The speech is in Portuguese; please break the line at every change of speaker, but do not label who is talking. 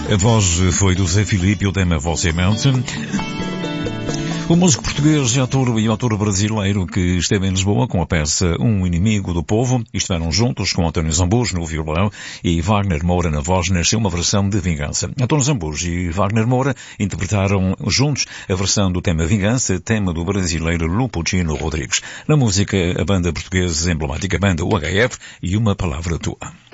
A voz foi do Zé Filipe e o tema Você Mente. O músico português e ator brasileiro que esteve em Lisboa com a peça Um Inimigo do Povo e estiveram juntos com António Zambujo no violão e Wagner Moura na voz, nasceu uma versão de Vingança. António Zambujo e Wagner Moura interpretaram juntos a versão do tema Vingança, tema do brasileiro Lupicino Rodrigues. Na música, a banda portuguesa emblemática banda UHF e Uma Palavra Tua.